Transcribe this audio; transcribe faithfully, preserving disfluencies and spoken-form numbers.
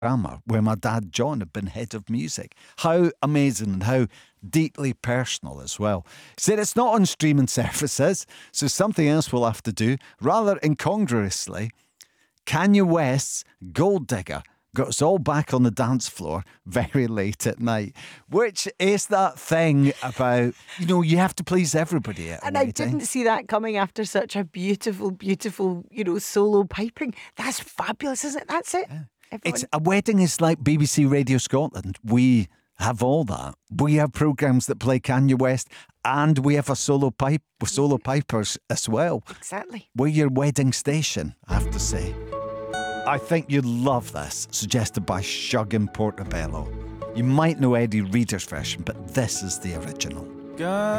where my dad John had been head of music. How amazing and how deeply personal as well. Said it's not on streaming services, so something else we'll have to do. Rather incongruously, Kanye West's Gold Digger got us all back on the dance floor very late at night, which is that thing about, you know, you have to please everybody at a And I wedding. didn't see that coming after such a beautiful, beautiful, you know, solo piping. That's fabulous, isn't it? That's it. Everyone- It's a wedding is like B B C Radio Scotland. We have all that. We have programmes that play Kanye West, and we have a solo pipe with solo pipers as well. Exactly. We're your wedding station, I have to say. I think you'd love this, suggested by Shug in Portobello. You might know Eddie Reader's version, but this is the original. God.